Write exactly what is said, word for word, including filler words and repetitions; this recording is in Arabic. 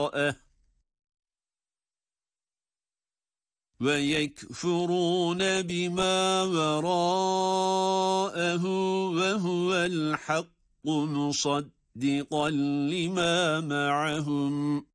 ويكفرون بما وراءه وهو الحق مصدقا لما معهم